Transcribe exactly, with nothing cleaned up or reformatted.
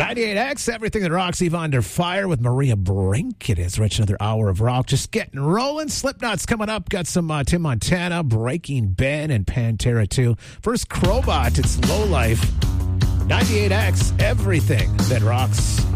ninety-eight X, everything that rocks, Eve Under Fire with Maria Brink. It is Rich, another hour of rock. Just getting rolling. Slipknot's coming up. Got some uh, Tim Montana, Breaking Ben, and Pantera too. First, Crowbot. It's Low Life. ninety-eight X, everything that rocks.